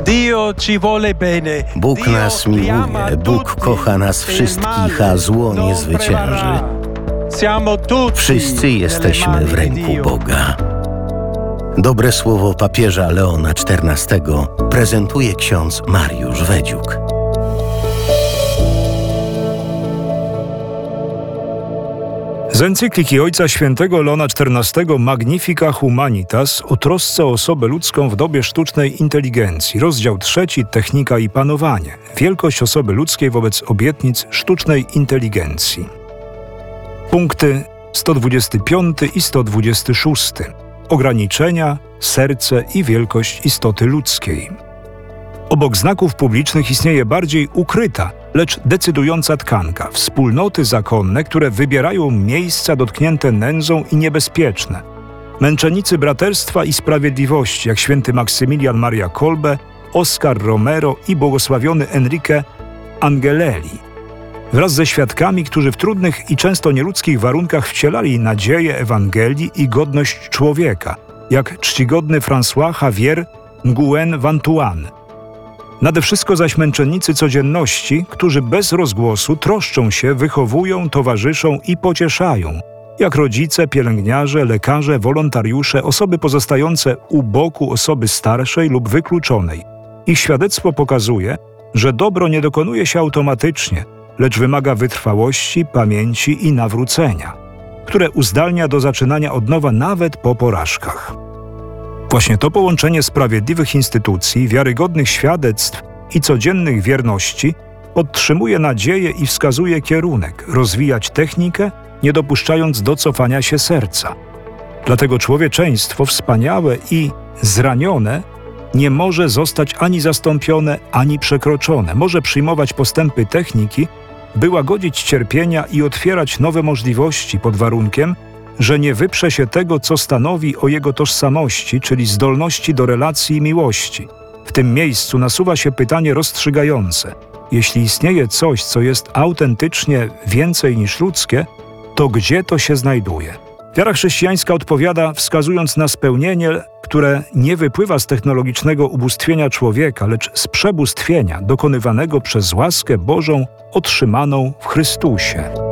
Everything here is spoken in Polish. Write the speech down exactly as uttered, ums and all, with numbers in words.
Bóg nas miłuje, Bóg kocha nas wszystkich, a zło nie zwycięży. Wszyscy jesteśmy w ręku Boga. Dobre słowo papieża Leona czternastego prezentuje ksiądz Mariusz Wedziuk. Z encykliki Ojca Świętego Leona czternastego Magnifica Humanitas o trosce o osobę ludzką w dobie sztucznej inteligencji. Rozdział trzeci. Technika i panowanie. Wielkość osoby ludzkiej wobec obietnic sztucznej inteligencji. Punkty sto dwudziesty piąty i sto dwudziesty szósty. Ograniczenia, serce i wielkość istoty ludzkiej. Obok znaków publicznych istnieje bardziej ukryta, lecz decydująca tkanka, wspólnoty zakonne, które wybierają miejsca dotknięte nędzą i niebezpieczne. Męczennicy braterstwa i sprawiedliwości, jak święty Maksymilian Maria Kolbe, Oscar Romero i błogosławiony Enrique Angelelli. Wraz ze świadkami, którzy w trudnych i często nieludzkich warunkach wcielali nadzieję Ewangelii i godność człowieka, jak czcigodny François Javier Nguyen Van Thuan. Nade wszystko zaś męczennicy codzienności, którzy bez rozgłosu troszczą się, wychowują, towarzyszą i pocieszają, jak rodzice, pielęgniarze, lekarze, wolontariusze, osoby pozostające u boku osoby starszej lub wykluczonej. Ich świadectwo pokazuje, że dobro nie dokonuje się automatycznie, lecz wymaga wytrwałości, pamięci i nawrócenia, które uzdalnia do zaczynania od nowa nawet po porażkach. Właśnie to połączenie sprawiedliwych instytucji, wiarygodnych świadectw i codziennych wierności podtrzymuje nadzieję i wskazuje kierunek, rozwijać technikę, nie dopuszczając do cofania się serca. Dlatego człowieczeństwo wspaniałe i zranione nie może zostać ani zastąpione, ani przekroczone. Może przyjmować postępy techniki, by łagodzić cierpienia i otwierać nowe możliwości pod warunkiem, że nie wyprze się tego, co stanowi o jego tożsamości, czyli zdolności do relacji i miłości. W tym miejscu nasuwa się pytanie rozstrzygające. Jeśli istnieje coś, co jest autentycznie więcej niż ludzkie, to gdzie to się znajduje? Wiara chrześcijańska odpowiada, wskazując na spełnienie, które nie wypływa z technologicznego ubóstwienia człowieka, lecz z przebóstwienia dokonywanego przez łaskę Bożą otrzymaną w Chrystusie.